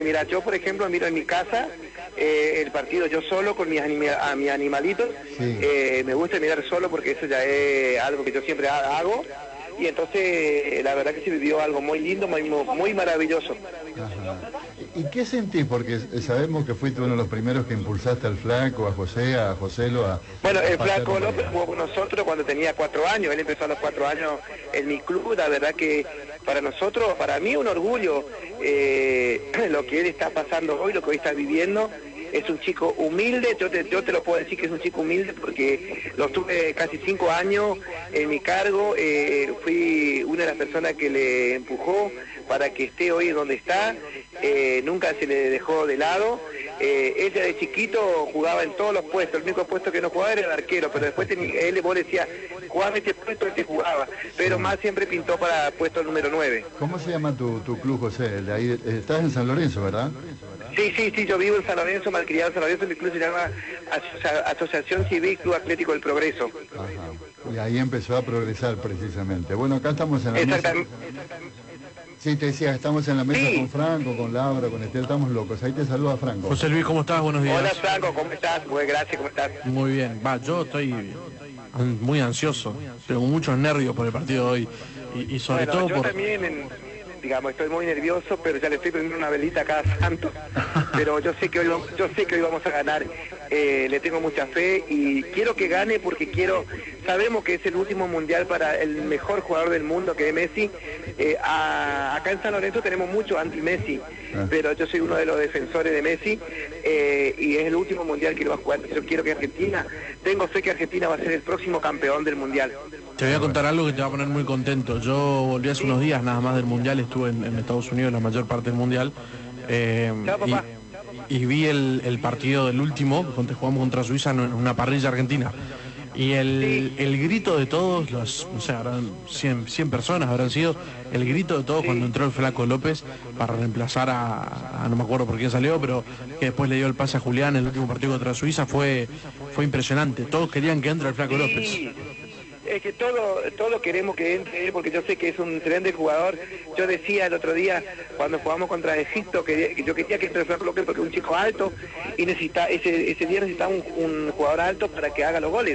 Mira, yo por ejemplo miro en mi casa el partido yo solo con mis animalitos. Sí. Me gusta mirar solo porque eso ya es algo que yo siempre hago. Y entonces la verdad que se vivió algo muy lindo, muy maravilloso. Ajá. ¿Y qué sentís? Porque sabemos que fuiste uno de los primeros que impulsaste al Flaco, a José, a Joselo, Bueno, el pasar Flaco un López día. jugó con nosotros cuando tenía 4 años, él empezó a los 4 años en mi club, la verdad que para nosotros, para mí es un orgullo lo que él está pasando hoy, lo que hoy está viviendo. Es un chico humilde, yo te lo puedo decir que es un chico humilde porque lo tuve casi 5 años en mi cargo, fui una de las personas que le empujó para que esté hoy donde está, nunca se le dejó de lado. Ella de chiquito jugaba en todos los puestos, el único puesto que no jugaba era el arquero, pero después vos le decías, jugame este puesto, este jugaba, pero más siempre pintó para puesto número 9. ¿Cómo se llama tu club, José? El de ahí, estás en San Lorenzo, ¿verdad? Sí, yo vivo en San Lorenzo, malcriado en San Lorenzo, mi club se llama Asociación Civil Club Atlético del Progreso. Ajá. Y ahí empezó a progresar precisamente. Bueno, acá estamos en la mesa. Exactamente. Sí, te decía, estamos en la mesa Sí. con Franco, con Laura, con Estel, estamos locos. Ahí te saluda Franco. José Luis, ¿cómo estás? Buenos días. Hola Franco, ¿cómo estás? Muy gracias, ¿cómo estás? Muy bien. Yo estoy muy ansioso. Tengo muchos nervios por el partido de hoy. Y sobre Bueno, todo yo por... también, digamos, estoy muy nervioso, pero ya le estoy prendiendo una velita a cada santo. Pero yo sé que hoy vamos a ganar. Le tengo mucha fe y quiero que gane porque sabemos que es el último mundial para el mejor jugador del mundo, que es Messi. Acá en San Lorenzo tenemos mucho anti-Messi, pero yo soy uno de los defensores de Messi y es el último mundial que lo va a jugar. Yo quiero que tengo fe que Argentina va a ser el próximo campeón del mundial. Te voy a contar algo que te va a poner muy contento. Yo volví hace unos días nada más del Mundial, estuve en Estados Unidos la mayor parte del Mundial. Chao, papá. Y vi el partido del último, donde jugamos contra Suiza en una parrilla argentina. Y el grito de todos, no sé, habrán 100 personas habrán sido, el grito de todos cuando entró el Flaco López para reemplazar a no me acuerdo por quién salió, pero que después le dio el pase a Julián en el último partido contra Suiza, fue impresionante. Todos querían que entre el Flaco López. Es que todo queremos que entre él porque yo sé que es un excelente jugador. Yo decía el otro día cuando jugamos contra Egipto que yo quería que entre Flaco López porque es un chico alto y ese día necesitaba un jugador alto para que haga los goles.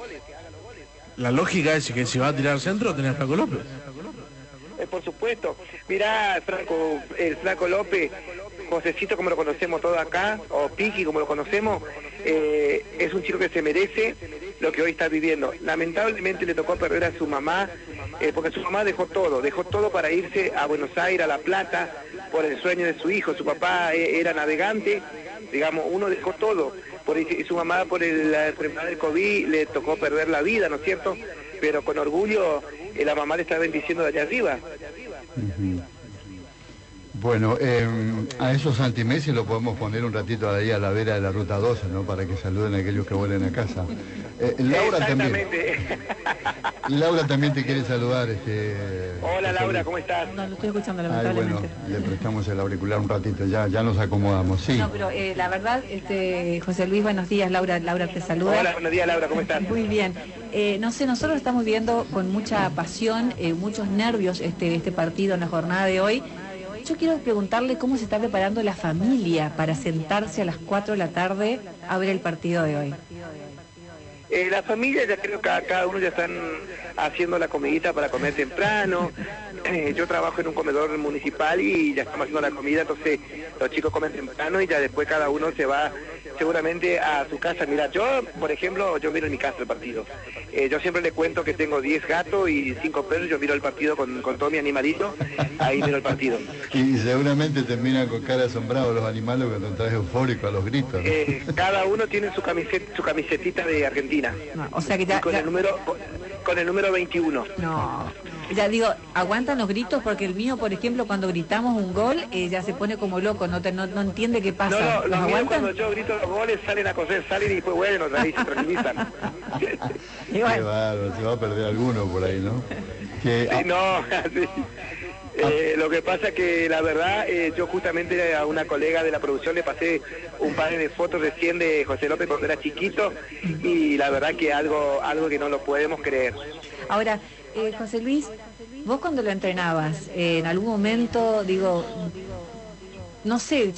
La lógica es que si va a tirar centro tenés a Flaco López. Por supuesto. Mirá, Franco, el Flaco López, Josecito como lo conocemos todos acá, o Piqui como lo conocemos, es un chico que se merece lo que hoy está viviendo. Lamentablemente le tocó perder a su mamá, porque su mamá dejó todo para irse a Buenos Aires, a La Plata, por el sueño de su hijo. Su papá era navegante, digamos, uno dejó todo. Y su mamá por la enfermedad del COVID le tocó perder la vida, ¿no es cierto? Pero con orgullo la mamá le está bendiciendo de allá arriba. Bueno, a esos anti-Messi lo podemos poner un ratito ahí a la vera de la Ruta 12, ¿no? Para que saluden a aquellos que vuelven a casa. Laura también. Laura también te quiere saludar. Hola Laura, ¿cómo estás? No, lo estoy escuchando Bueno, lamentablemente. le prestamos el auricular un ratito, ya nos acomodamos, sí. No, pero la verdad, José Luis, buenos días, Laura te saluda. Hola, buenos días Laura, ¿cómo estás? Muy bien. No sé, nosotros estamos viendo con mucha pasión, muchos nervios este partido en la jornada de hoy. Yo quiero preguntarle cómo se está preparando la familia para sentarse a las 4 de la tarde a ver el partido de hoy. La familia ya creo que cada uno ya están haciendo la comidita para comer temprano. Yo trabajo en un comedor municipal y ya estamos haciendo la comida, entonces los chicos comen temprano y ya después cada uno se va seguramente a su casa. Mira, yo, por ejemplo, yo miro en mi casa el partido. Yo siempre le cuento que tengo 10 gatos y 5 perros, yo miro el partido con todo mi animalito, ahí miro el partido. Y seguramente terminan con cara asombrado los animales cuando entras eufórico a los gritos, ¿no? Cada uno tiene su camisetita de Argentina. No, o sea que ya, con el número 21. No, ya digo, aguantan los gritos porque el mío, por ejemplo, cuando gritamos un gol, ya se pone como loco, no entiende qué pasa. No, ¿Los los míos aguantan? cuando yo grito los goles salen a coser, salen y después bueno, ahí se tranquilizan. Y bueno, Qué bárbaro, se va a perder alguno por ahí, ¿no? Sí, no, sí. Lo que pasa que la verdad, yo justamente a una colega de la producción le pasé un par de fotos recién de José López cuando era chiquito y la verdad que algo que no lo podemos creer. ahora, José Luis, vos cuando lo entrenabas, en algún momento, digo, no sé,